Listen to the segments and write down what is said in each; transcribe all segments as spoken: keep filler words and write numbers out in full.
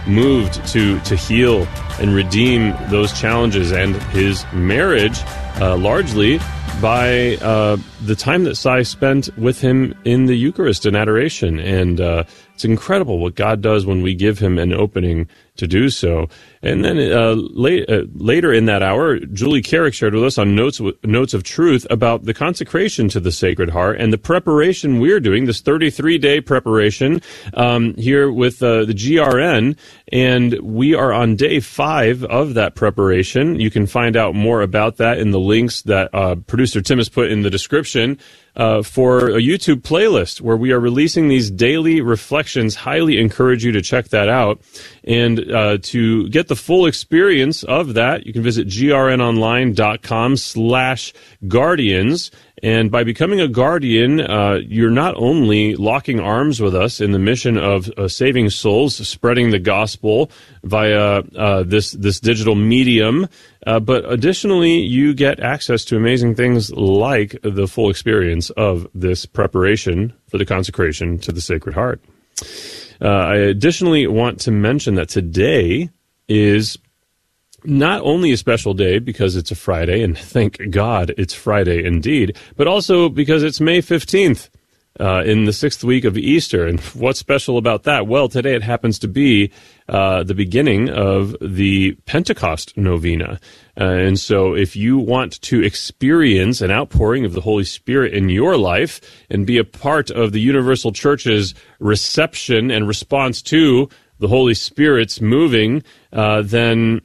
moved to to heal and redeem those challenges, and his marriage uh, largely by uh, the time that Cy spent with him in the Eucharist and adoration. And uh, it's incredible what God does when we give him an opening to do so. And then uh, late, uh, later in that hour, Julie Carrick shared with us on Notes Notes of Truth about the consecration to the Sacred Heart and the preparation we're doing, this thirty-three day preparation um, here with uh, the G R N. And we are on day five of that preparation. You can find out more about that in the links that uh, producer Tim has put in the description uh, for a YouTube playlist where we are releasing these daily reflections. Highly encourage you to check that out. And uh, to get the full experience of that, you can visit grnonline.com slash guardians. And by becoming a guardian, uh, you're not only locking arms with us in the mission of uh, saving souls, spreading the gospel via uh, this this digital medium, uh, but additionally, you get access to amazing things like the full experience of this preparation for the consecration to the Sacred Heart. Uh, I additionally want to mention that today is not only a special day because it's a Friday, and thank God it's Friday indeed, but also because it's May fifteenth uh, in the sixth week of Easter. And what's special about that? Well, today it happens to be uh, the beginning of the Pentecost novena. Uh, and so if you want to experience an outpouring of the Holy Spirit in your life and be a part of the Universal Church's reception and response to the Holy Spirit's moving, uh, then...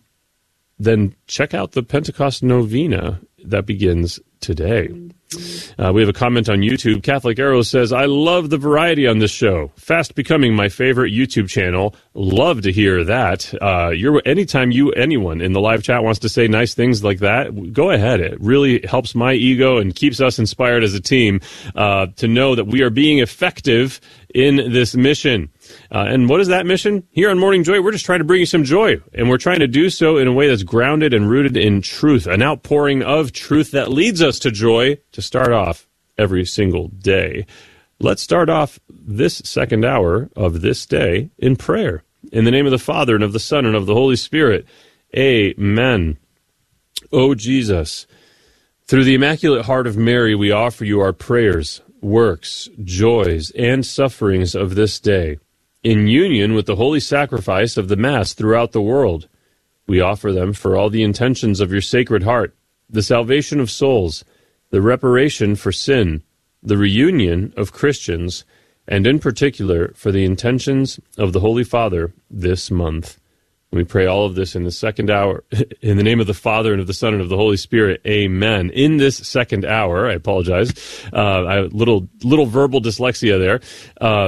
then check out the Pentecost novena that begins today. Uh, we have a comment on YouTube. Catholic Arrow says, I love the variety on this show. Fast becoming my favorite YouTube channel. Love to hear that. Uh, you're anytime you, anyone in the live chat wants to say nice things like that, go ahead. It really helps my ego and keeps us inspired as a team uh, to know that we are being effective in this mission. Uh, and what is that mission? Here on Morning Joy, we're just trying to bring you some joy, and we're trying to do so in a way that's grounded and rooted in truth, an outpouring of truth that leads us to joy to start off every single day. Let's start off this second hour of this day in prayer. In the name of the Father, and of the Son, and of the Holy Spirit. Amen. O Jesus, through the Immaculate Heart of Mary, we offer you our prayers, works, joys, and sufferings of this day. In union with the holy sacrifice of the Mass throughout the world, we offer them for all the intentions of your Sacred Heart, the salvation of souls, the reparation for sin, the reunion of Christians, and in particular for the intentions of the Holy Father this month. We pray all of this in the second hour, in the name of the Father, and of the Son, and of the Holy Spirit. Amen. In this second hour, I apologize, uh, I have little, little verbal dyslexia there, uh,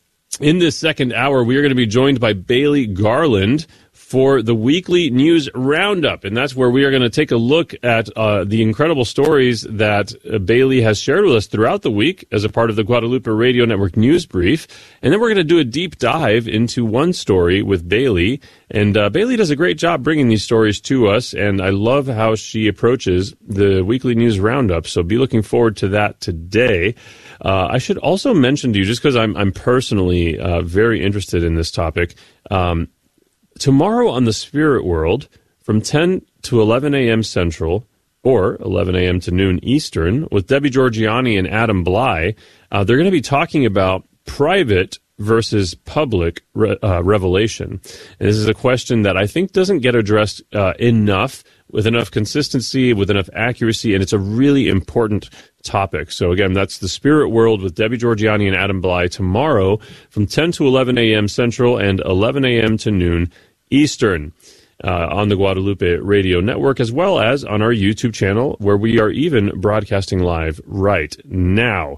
in this second hour, we are going to be joined by Bailey Garland for the weekly news roundup, and that's where we are going to take a look at uh, the incredible stories that uh, Bailey has shared with us throughout the week as a part of the Guadalupe Radio Network News Brief. And then we're going to do a deep dive into one story with Bailey, and uh, Bailey does a great job bringing these stories to us, and I love how she approaches the weekly news roundup, so be looking forward to that today. Uh, I should also mention to you, just because I'm, I'm personally uh, very interested in this topic, um, tomorrow on the Spirit World, from ten to eleven a.m. Central, or eleven a.m. to noon Eastern, with Debbie Georgianni and Adam Bly, uh, they're going to be talking about private versus public re- uh, revelation. And this is a question that I think doesn't get addressed uh, enough, with enough consistency, with enough accuracy, and it's a really important topic. So again, that's the Spirit World with Debbie Georgianni and Adam Bly tomorrow from ten to eleven a.m. Central and eleven a.m. to noon Eastern uh, on the Guadalupe Radio Network, as well as on our YouTube channel, where we are even broadcasting live right now.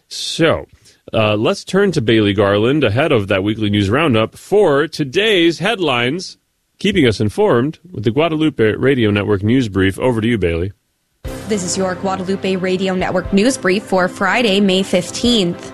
So uh, let's turn to Bailey Garland ahead of that weekly news roundup for today's headlines, keeping us informed with the Guadalupe Radio Network News Brief. Over to you, Bailey. This is your Guadalupe Radio Network News Brief for Friday, May fifteenth.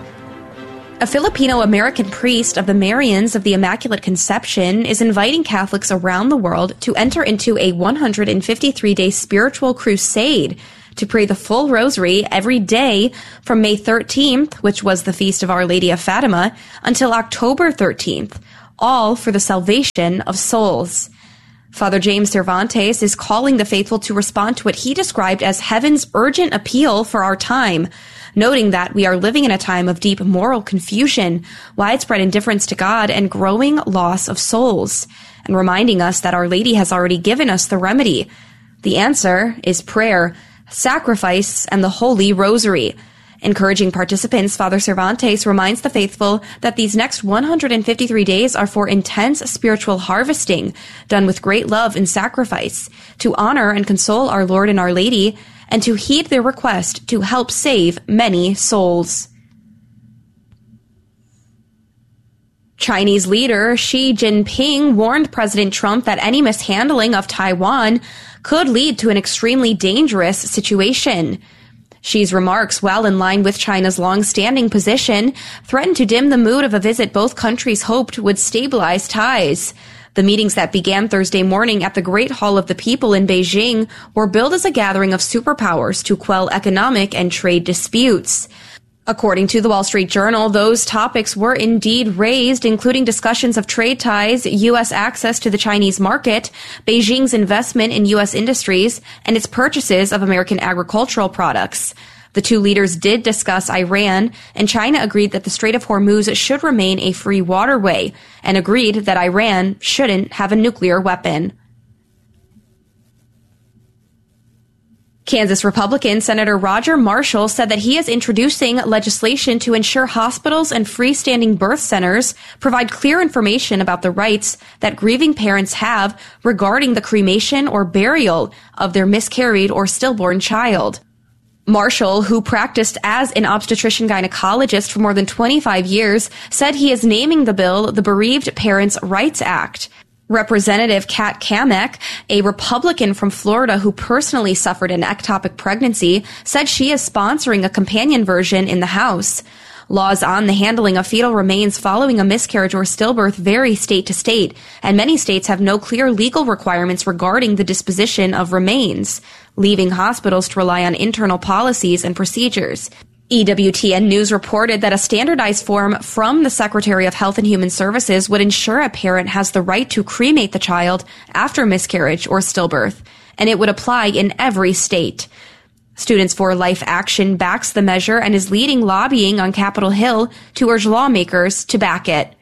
A Filipino-American priest of the Marians of the Immaculate Conception is inviting Catholics around the world to enter into a one hundred fifty-three day spiritual crusade to pray the full rosary every day from May thirteenth, which was the feast of Our Lady of Fatima, until October thirteenth. all for the salvation of souls. Father James Cervantes is calling the faithful to respond to what he described as heaven's urgent appeal for our time, noting that we are living in a time of deep moral confusion, widespread indifference to God, and growing loss of souls, and reminding us that Our Lady has already given us the remedy. The answer is prayer, sacrifice, and the Holy Rosary. Encouraging participants, Father Cervantes reminds the faithful that these next one hundred fifty-three days are for intense spiritual harvesting, done with great love and sacrifice, to honor and console our Lord and Our Lady, and to heed their request to help save many souls. Chinese leader Xi Jinping warned President Trump that any mishandling of Taiwan could lead to an extremely dangerous situation. Xi's remarks, well in line with China's long-standing position, threatened to dim the mood of a visit both countries hoped would stabilize ties. The meetings that began Thursday morning at the Great Hall of the People in Beijing were billed as a gathering of superpowers to quell economic and trade disputes. According to the Wall Street Journal, those topics were indeed raised, including discussions of trade ties, U S access to the Chinese market, Beijing's investment in U S industries, and its purchases of American agricultural products. The two leaders did discuss Iran, and China agreed that the Strait of Hormuz should remain a free waterway, and agreed that Iran shouldn't have a nuclear weapon. Kansas Republican Senator Roger Marshall said that he is introducing legislation to ensure hospitals and freestanding birth centers provide clear information about the rights that grieving parents have regarding the cremation or burial of their miscarried or stillborn child. Marshall, who practiced as an obstetrician gynecologist for more than twenty-five years, said he is naming the bill the Bereaved Parents' Rights Act. Representative Kat Kamek, a Republican from Florida who personally suffered an ectopic pregnancy, said she is sponsoring a companion version in the House. Laws on the handling of fetal remains following a miscarriage or stillbirth vary state to state, and many states have no clear legal requirements regarding the disposition of remains, leaving hospitals to rely on internal policies and procedures. E W T N News reported that a standardized form from the Secretary of Health and Human Services would ensure a parent has the right to cremate the child after miscarriage or stillbirth, and it would apply in every state. Students for Life Action backs the measure and is leading lobbying on Capitol Hill to urge lawmakers to back it.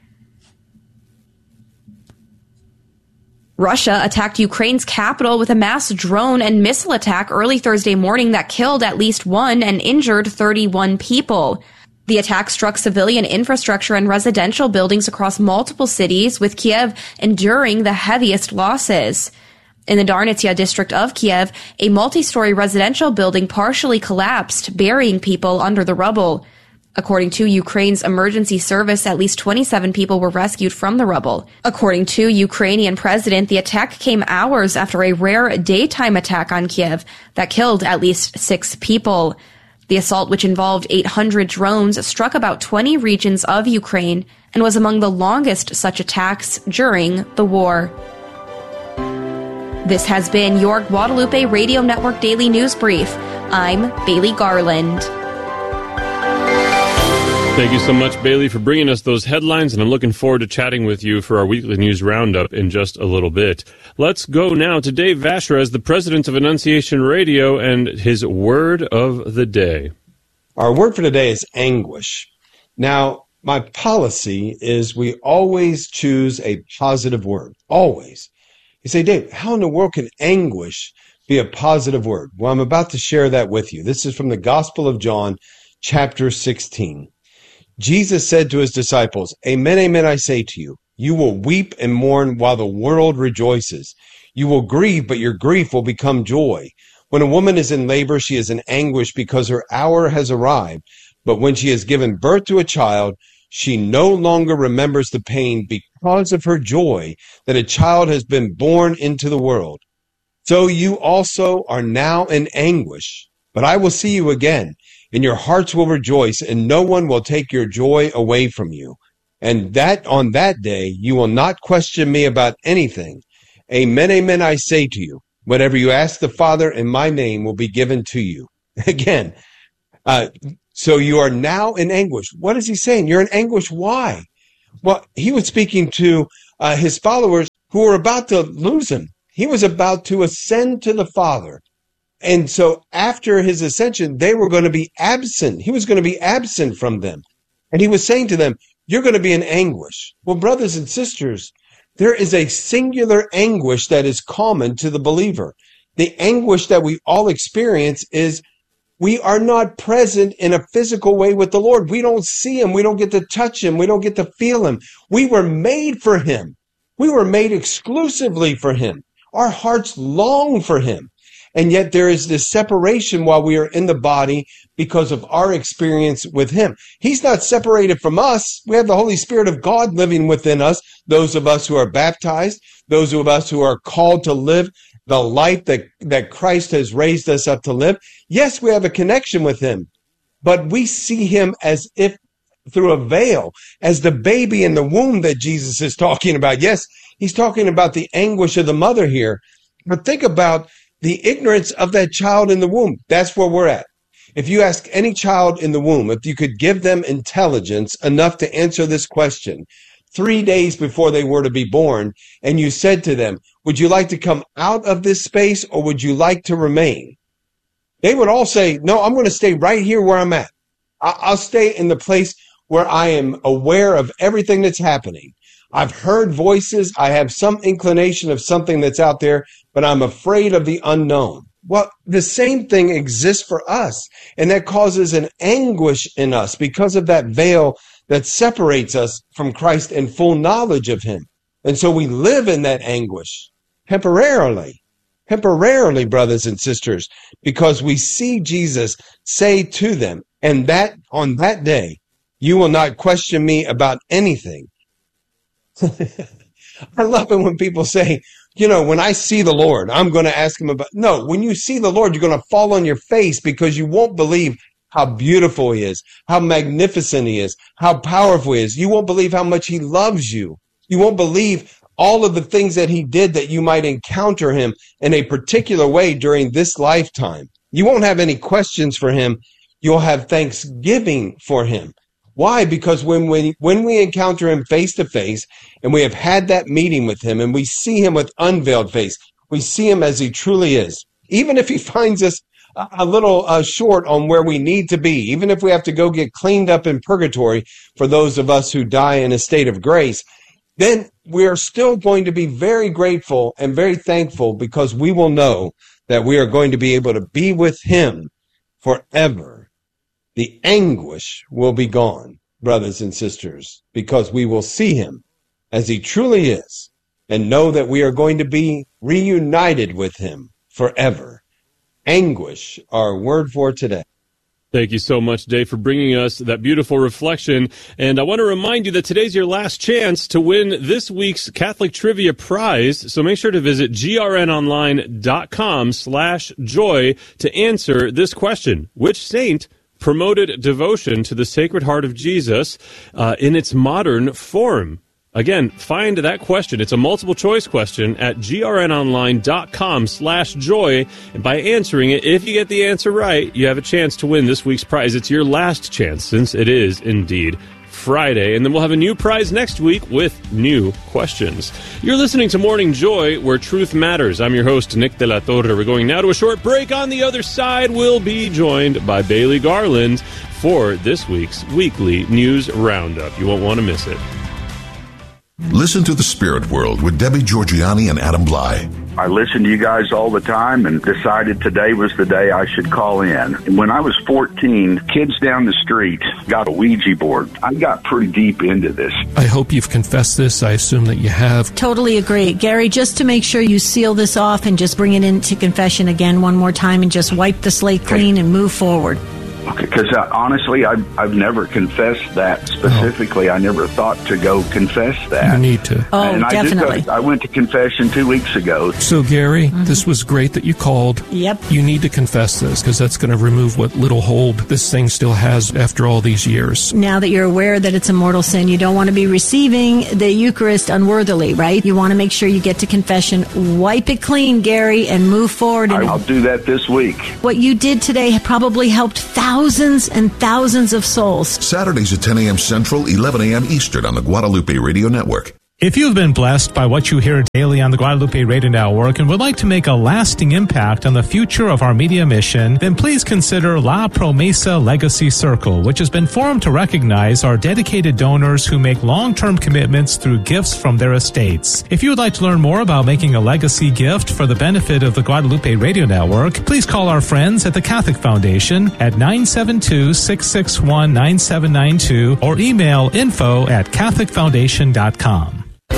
Russia attacked Ukraine's capital with a mass drone and missile attack early Thursday morning that killed at least one and injured thirty-one people. The attack struck civilian infrastructure and residential buildings across multiple cities, with Kiev enduring the heaviest losses. In the Darnitsia district of Kiev, a multi-story residential building partially collapsed, burying people under the rubble. According to Ukraine's emergency service, at least twenty-seven people were rescued from the rubble. According to Ukrainian president, the attack came hours after a rare daytime attack on Kiev that killed at least six people. The assault, which involved eight hundred drones, struck about twenty regions of Ukraine and was among the longest such attacks during the war. This has been your Guadalupe Radio Network Daily News Brief. I'm Bailey Garland. Thank you so much, Bailey, for bringing us those headlines, and I'm looking forward to chatting with you for our weekly news roundup in just a little bit. Let's go now to Dave Vasher as the president of Annunciation Radio and his word of the day. Our word for today is anguish. Now, my policy is we always choose a positive word, always. You say, Dave, how in the world can anguish be a positive word? Well, I'm about to share that with you. This is from the Gospel of John, chapter sixteen. Jesus said to his disciples, Amen, amen, I say to you, you will weep and mourn while the world rejoices. You will grieve, but your grief will become joy. When a woman is in labor, she is in anguish because her hour has arrived. But when she has given birth to a child, she no longer remembers the pain because of her joy that a child has been born into the world. So you also are now in anguish, but I will see you again, and your hearts will rejoice, and no one will take your joy away from you. And that on that day you will not question me about anything. Amen, amen, I say to you, whatever you ask the Father in my name will be given to you. Again, uh, so you are now in anguish. What is he saying? You're in anguish. Why? Well, he was speaking to uh, his followers who were about to lose him. He was about to ascend to the Father. And so after his ascension, they were going to be absent. He was going to be absent from them. And he was saying to them, you're going to be in anguish. Well, brothers and sisters, there is a singular anguish that is common to the believer. The anguish that we all experience is we are not present in a physical way with the Lord. We don't see him. We don't get to touch him. We don't get to feel him. We were made for him. We were made exclusively for him. Our hearts long for him. And yet there is this separation while we are in the body because of our experience with him. He's not separated from us. We have the Holy Spirit of God living within us, those of us who are baptized, those of us who are called to live the life that, that Christ has raised us up to live. Yes, we have a connection with him, but we see him as if through a veil, as the baby in the womb that Jesus is talking about. Yes, he's talking about the anguish of the mother here, but think about the ignorance of that child in the womb. That's where we're at. If you ask any child in the womb, if you could give them intelligence enough to answer this question three days before they were to be born, and you said to them, would you like to come out of this space or would you like to remain? They would all say, no, I'm going to stay right here where I'm at. I'll stay in the place where I am aware of everything that's happening. I've heard voices. I have some inclination of something that's out there, but I'm afraid of the unknown. Well, the same thing exists for us, and that causes an anguish in us because of that veil that separates us from Christ and full knowledge of him. And so we live in that anguish temporarily, temporarily, brothers and sisters, because we see Jesus say to them, and that on that day, you will not question me about anything. I love it when people say, you know, when I see the Lord, I'm going to ask him about, no, when you see the Lord, you're going to fall on your face because you won't believe how beautiful he is, how magnificent he is, how powerful he is. You won't believe how much he loves you. You won't believe all of the things that he did that you might encounter him in a particular way during this lifetime. You won't have any questions for him. You'll have thanksgiving for him. Why? Because when we, when we encounter him face to face and we have had that meeting with him and we see him with unveiled face, we see him as he truly is. Even if he finds us a little uh, short on where we need to be, even if we have to go get cleaned up in purgatory for those of us who die in a state of grace, then we are still going to be very grateful and very thankful because we will know that we are going to be able to be with him forever. The anguish will be gone, brothers and sisters, because we will see him as he truly is and know that we are going to be reunited with him forever. Anguish, our word for today. Thank you so much, Dave, for bringing us that beautiful reflection. And I want to remind you that today's your last chance to win this week's Catholic Trivia Prize. So make sure to visit grnonline.com slash joy to answer this question. Which saint promoted devotion to the Sacred Heart of Jesus uh, in its modern form? Again, find that question. It's a multiple choice question at grnonline.com slash joy. And by answering it, if you get the answer right, you have a chance to win this week's prize. It's your last chance since it is indeed Friday. And then we'll have a new prize next week with new questions. You're listening to Morning Joy, where truth matters. I'm your host, Nick De La Torre. We're going now to a short break. On the other side, we'll be joined by Bailey Garland for this week's weekly news roundup. You won't want to miss it. Listen to The Spirit World with Debbie Georgianni and Adam Bly. I listen to you guys all the time and decided today was the day I should call in. And when I was fourteen, kids down the street got a Ouija board. I got pretty deep into this. I hope you've confessed this. I assume that you have. Totally agree. Gary, just to make sure you seal this off and just bring it into confession again one more time and just wipe the slate clean and move forward. Okay, because uh, honestly, I've, I've never confessed that specifically. Oh. I never thought to go confess that. You need to. Oh, and definitely. I, did, I went to confession two weeks ago. So, Gary, mm-hmm. this was great that you called. Yep. You need to confess this because that's going to remove what little hold this thing still has after all these years. Now that you're aware that it's a mortal sin, you don't want to be receiving the Eucharist unworthily, right? You want to make sure you get to confession, wipe it clean, Gary, and move forward. And I'll do that this week. What you did today probably helped thousands thousands and thousands of souls. Saturdays at ten a.m. Central, eleven a.m. Eastern on the Guadalupe Radio Network. If you've been blessed by what you hear daily on the Guadalupe Radio Network and would like to make a lasting impact on the future of our media mission, then please consider La Promesa Legacy Circle, which has been formed to recognize our dedicated donors who make long-term commitments through gifts from their estates. If you would like to learn more about making a legacy gift for the benefit of the Guadalupe Radio Network, please call our friends at the Catholic Foundation at nine seven two, six six one, nine seven nine two or email info at catholic foundation dot com.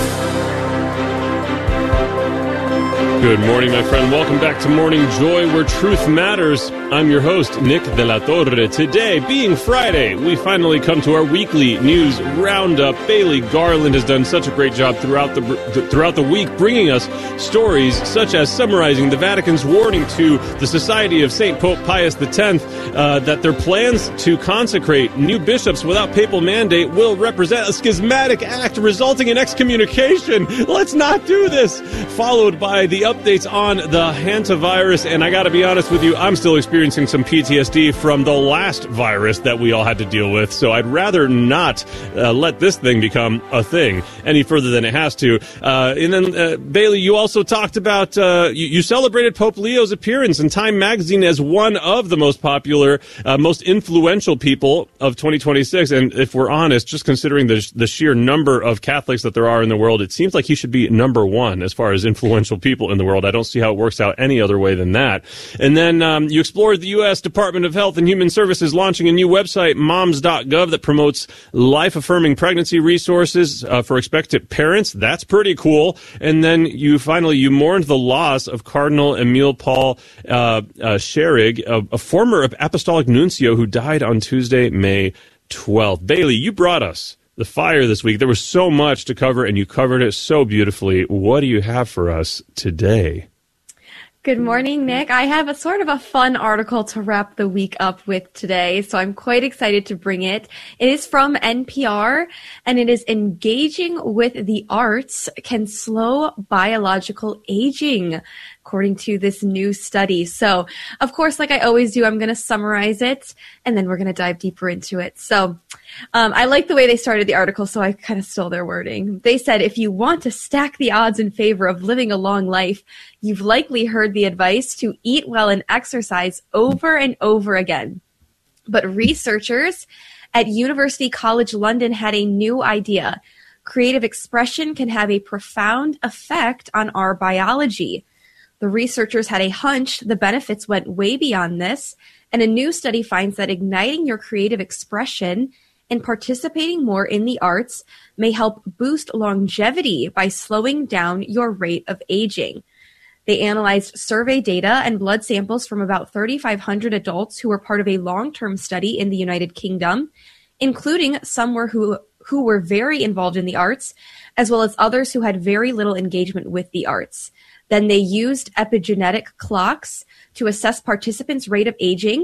Good morning, my friend. Welcome back to Morning Joy, where truth matters. I'm your host, Nick de la Torre. Today, being Friday, we finally come to our weekly news roundup. Bailey Garland has done such a great job throughout the throughout the week, bringing us stories such as summarizing the Vatican's warning to the Society of Saint Pope Pius the tenth uh, that their plans to consecrate new bishops without papal mandate will represent a schismatic act resulting in excommunication. Let's not do this. Followed by the updates on the hantavirus, and I gotta be honest with you, I'm still experiencing some P T S D from the last virus that we all had to deal with, so I'd rather not uh, let this thing become a thing any further than it has to. Uh, and then, uh, Bailey, you also talked about, uh, you, you celebrated Pope Leo's appearance in Time magazine as one of the most popular, uh, most influential people of twenty twenty-six, and if we're honest, just considering the, the sheer number of Catholics that there are in the world, it seems like he should be number one as far as influential people in the world. I don't see how it works out any other way than that. And then um, you explored the U S Department of Health and Human Services launching a new website, moms dot gov, that promotes life-affirming pregnancy resources uh, for expectant parents. That's pretty cool. And then you finally, you mourned the loss of Cardinal Emile Paul uh, uh, Scherig, a, a former apostolic nuncio who died on Tuesday, May twelfth. Bailey, you brought us the fire this week. There was so much to cover, and you covered it so beautifully. What do you have for us today? Good morning, Nick. I have a sort of a fun article to wrap the week up with today, so I'm quite excited to bring it. It is from N P R, and it is Engaging with the Arts Can Slow Biological Aging, according to this new study. So, of course, like I always do, I'm going to summarize it, and then we're going to dive deeper into it. So, um, I like the way they started the article, so I kind of stole their wording. They said, if you want to stack the odds in favor of living a long life, you've likely heard the advice to eat well and exercise over and over again. But researchers at University College London had a new idea. Creative expression can have a profound effect on our biology. The researchers had a hunch the benefits went way beyond this, and a new study finds that igniting your creative expression and participating more in the arts may help boost longevity by slowing down your rate of aging. They analyzed survey data and blood samples from about thirty-five hundred adults who were part of a long-term study in the United Kingdom, including some were who, who were very involved in the arts, as well as others who had very little engagement with the arts. Then they used epigenetic clocks to assess participants' rate of aging.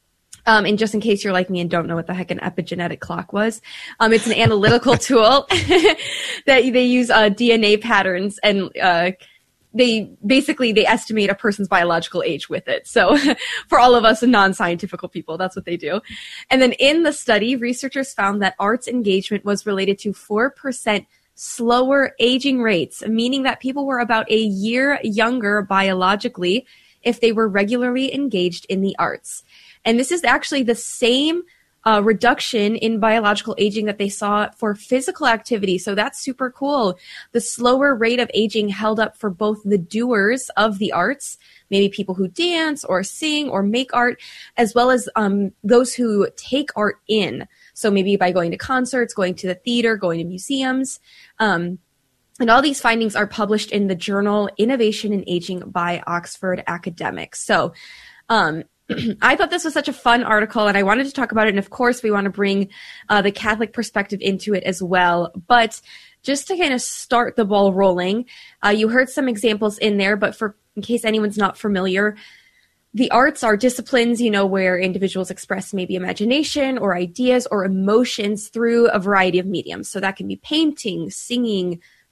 Um, and just in case you're like me and don't know what the heck an epigenetic clock was, um, it's an analytical tool that they use uh, D N A patterns, and uh, they basically they estimate a person's biological age with it. So for all of us non-scientific people, that's what they do. And then in the study, researchers found that arts engagement was related to four percent slower aging rates, meaning that people were about a year younger biologically if they were regularly engaged in the arts. And this is actually the same uh, reduction in biological aging that they saw for physical activity. So that's super cool. The slower rate of aging held up for both the doers of the arts, maybe people who dance or sing or make art, as well as um, those who take art in. So maybe by going to concerts, going to the theater, going to museums. Um, and all these findings are published in the journal Innovation in Aging by Oxford Academics. So um, I thought this was such a fun article, and I wanted to talk about it. And of course, we want to bring uh, the Catholic perspective into it as well. But just to kind of start the ball rolling, uh, you heard some examples in there, but for in case anyone's not familiar, the arts are disciplines, you know, where individuals express maybe imagination or ideas or emotions through a variety of mediums. So that can be painting, singing,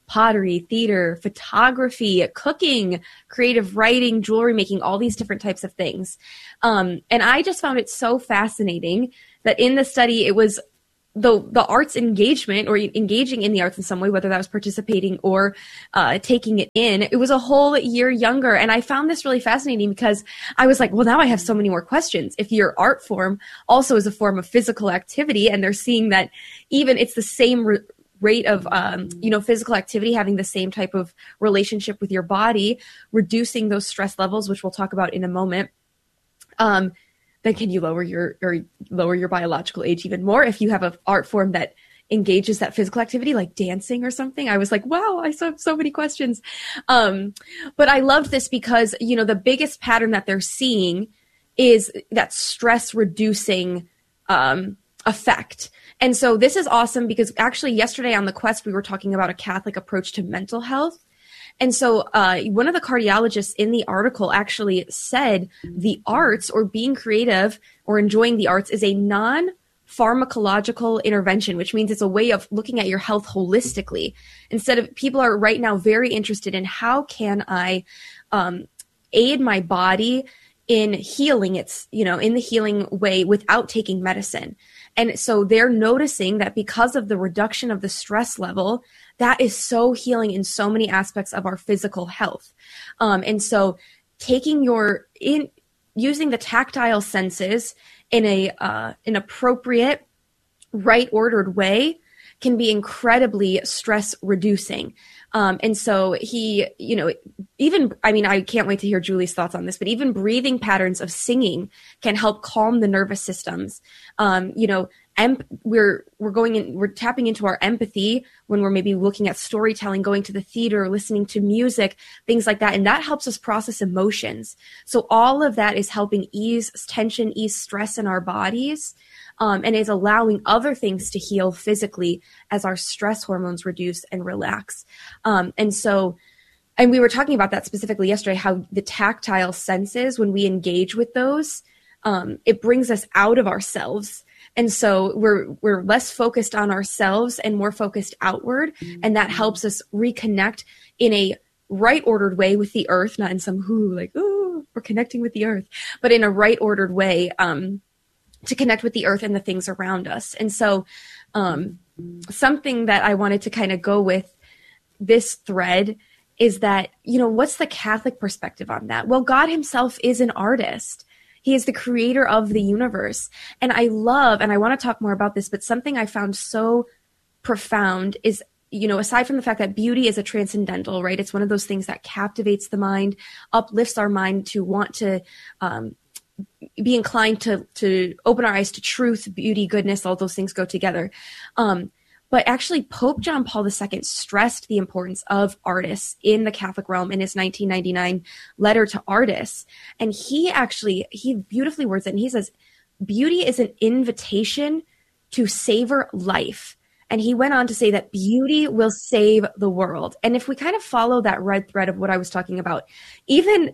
pottery, theater, photography, cooking, creative writing, jewelry making, all these different types of things. Um, and I just found it so fascinating that in the study, it was the the arts engagement or engaging in the arts in some way, whether that was participating or uh, taking it in, it was a whole year younger. And I found this really fascinating because I was like, well, now I have so many more questions. If your art form also is a form of physical activity, and they're seeing that even it's the same re- rate of, um, you know, physical activity, having the same type of relationship with your body, reducing those stress levels, which we'll talk about in a moment. Um, then can you lower your or lower your biological age even more if you have an art form that engages that physical activity, like dancing or something? I was like, wow, I have so many questions. Um, but I loved this because, you know, the biggest pattern that they're seeing is that stress reducing um, effect. And so this is awesome because actually yesterday on The Quest, we were talking about a Catholic approach to mental health. And so uh, one of the cardiologists in the article actually said the arts or being creative or enjoying the arts is a non-pharmacological intervention, which means it's a way of looking at your health holistically. Instead of people are right now very interested in how can I um, aid my body in healing its, you know, in the healing way without taking medicine. And so they're noticing that because of the reduction of the stress level, that is so healing in so many aspects of our physical health. Um, and so taking your, in using the tactile senses in a, uh, an appropriate, right ordered way can be incredibly stress reducing. Um, and so he, you know, even, I mean, I can't wait to hear Julie's thoughts on this, but even breathing patterns of singing can help calm the nervous systems. Um, you know, em- we're, we're going in, we're tapping into our empathy when we're maybe looking at storytelling, going to the theater, listening to music, things like that. And that helps us process emotions. So all of that is helping ease tension, ease stress in our bodies. Um, and is allowing other things to heal physically as our stress hormones reduce and relax. Um, and so, and we were talking about that specifically yesterday, how the tactile senses, when we engage with those, um, it brings us out of ourselves. And so we're, we're less focused on ourselves and more focused outward. And that helps us reconnect in a right ordered way with the earth, not in some, whoo, like, ooh, we're connecting with the earth, but in a right ordered way, um, to connect with the earth and the things around us. And so um, something that I wanted to kind of go with this thread is that, you know, what's the Catholic perspective on that? Well, God himself is an artist. He is the creator of the universe. And I love, and I want to talk more about this, but something I found so profound is, you know, aside from the fact that beauty is a transcendental, right? It's one of those things that captivates the mind, uplifts our mind to want to, um, be inclined to to open our eyes to truth, beauty, goodness, all those things go together. Um, but actually, Pope John Paul the Second stressed the importance of artists in the Catholic realm in his nineteen ninety-nine letter to artists. And he actually, he beautifully words it, and he says, beauty is an invitation to savor life. And he went on to say that beauty will save the world. And if we kind of follow that red thread of what I was talking about, even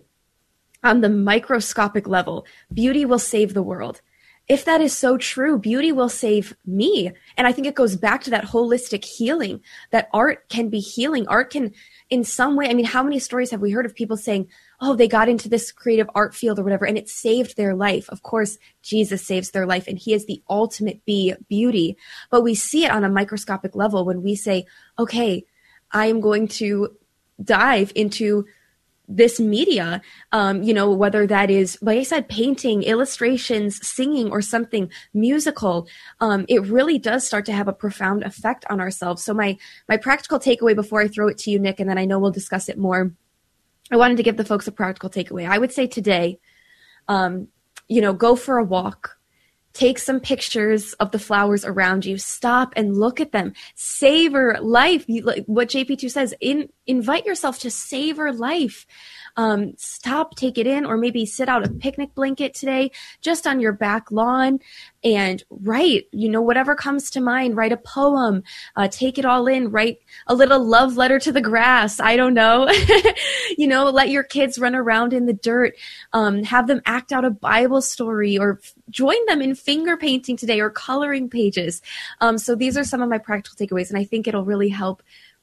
on the microscopic level, beauty will save the world. If that is so true, beauty will save me. And I think it goes back to that holistic healing, that art can be healing. Art can, in some way, I mean, how many stories have we heard of people saying, oh, they got into this creative art field or whatever, and it saved their life. Of course, Jesus saves their life, and he is the ultimate be beauty. But we see it on a microscopic level when we say, okay, I am going to dive into this media, um, you know, whether that is, like I said, painting, illustrations, singing, or something musical, um, it really does start to have a profound effect on ourselves. So my my practical takeaway before I throw it to you, Nick, and then I know we'll discuss it more, I wanted to give the folks a practical takeaway. I would say today, um, you know, go for a walk. Take some pictures of the flowers around you. Stop and look at them. Savor life. You, like what J P two says, in, invite yourself to savor life. Um, stop, take it in, or maybe sit out a picnic blanket today just on your back lawn and write, you know, whatever comes to mind. Write a poem, uh, take it all in, write a little love letter to the grass. I don't know. You know, let your kids run around in the dirt, um, have them act out a Bible story, or f- join them in finger painting today or coloring pages. Um, so these are some of my practical takeaways, and I think it'll really help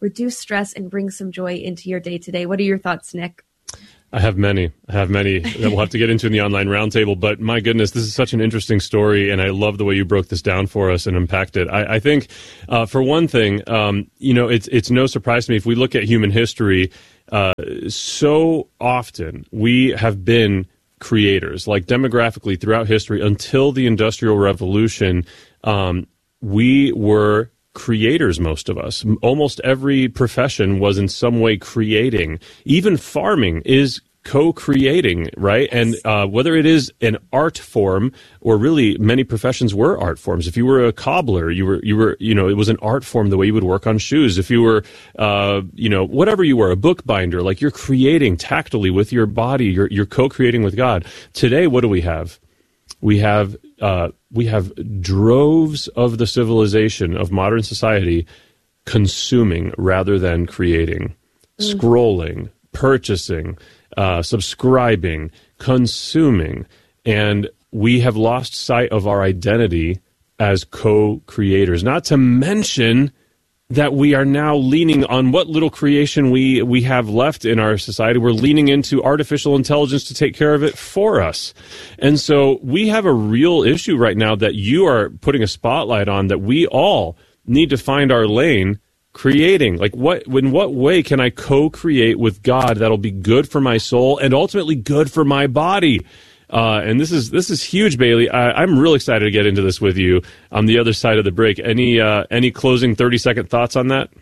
reduce stress and bring some joy into your day today? What are your thoughts, Nick? I have many. I have many that we'll have to get into in the online roundtable. But my goodness, this is such an interesting story, and I love the way you broke this down for us and unpacked it. I, I think, uh, for one thing, um, you know, it's it's no surprise to me if we look at human history. Uh, so often we have been creators, like demographically throughout history until the Industrial Revolution. Um, we were creators, most of us. Almost every profession was in some way creating. Even farming is co-creating, right? And uh, whether it is an art form, or really many professions were art forms. If you were a cobbler, you were, you were, you know, it was an art form, the way you would work on shoes. If you were, uh, you know, whatever you were, a bookbinder, like you're creating tactily with your body, you're, you're co-creating with God. Today, what do we have? We have, uh, we have droves of the civilization of modern society consuming rather than creating, mm. scrolling, purchasing, uh, subscribing, consuming, and we have lost sight of our identity as co-creators. Not to mention that we are now leaning on what little creation we, we have left in our society. We're leaning into artificial intelligence to take care of it for us. And so we have a real issue right now that you are putting a spotlight on, that we all need to find our lane creating. Like, what, in what way can I co-create with God that'll be good for my soul and ultimately good for my body? Uh, and this is this is huge, Bailey. I, I'm real excited to get into this with you on the other side of the break. Any uh, any closing thirty second thoughts on that?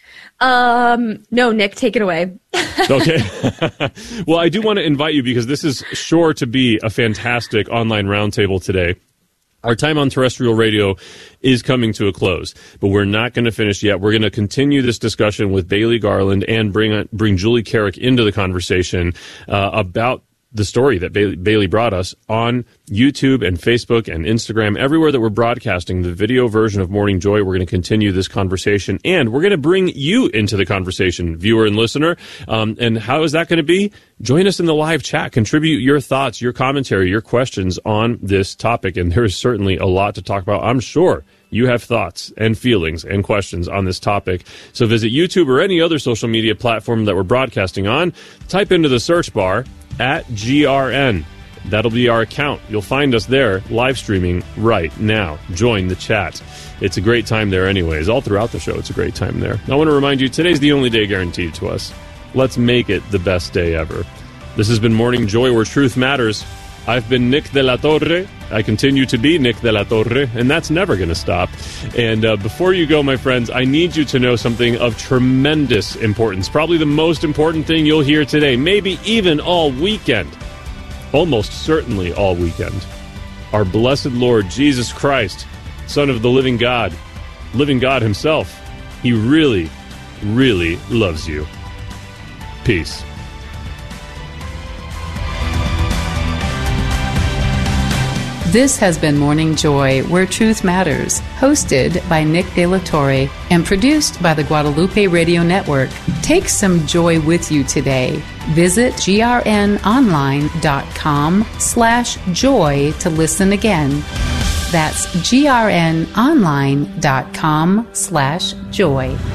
Um, no, Nick, take it away. Okay. Well, I do want to invite you, because this is sure to be a fantastic online roundtable today. Our time on terrestrial radio is coming to a close, but we're not going to finish yet. We're going to continue this discussion with Bailey Garland and bring bring Julie Carrick into the conversation uh, about the story that Bailey, Bailey brought us on YouTube and Facebook and Instagram, everywhere that we're broadcasting the video version of Morning Joy. We're going to continue this conversation, and we're going to bring you into the conversation, viewer and listener. Um, and how is that going to be? Join us in the live chat. Contribute your thoughts, your commentary, your questions on this topic. And there is certainly a lot to talk about. I'm sure you have thoughts and feelings and questions on this topic. So visit YouTube or any other social media platform that we're broadcasting on. Type into the search bar at G R N. That'll be our account. You'll find us there, live streaming right now. Join the chat. It's a great time there anyways. All throughout the show, it's a great time there. I want to remind you, today's the only day guaranteed to us. Let's make it the best day ever. This has been Morning Joy, where truth matters. I've been Nick de la Torre. I continue to be Nick de la Torre, and that's never going to stop. And uh, before you go, my friends, I need you to know something of tremendous importance. Probably the most important thing you'll hear today, maybe even all weekend. Almost certainly all weekend. Our blessed Lord Jesus Christ, Son of the living God, living God himself, he really, really loves you. Peace. This has been Morning Joy, where truth matters, hosted by Nick de la Torre and produced by the Guadalupe Radio Network. Take some joy with you today. Visit grnonline.com slash joy to listen again. That's grnonline.com slash joy.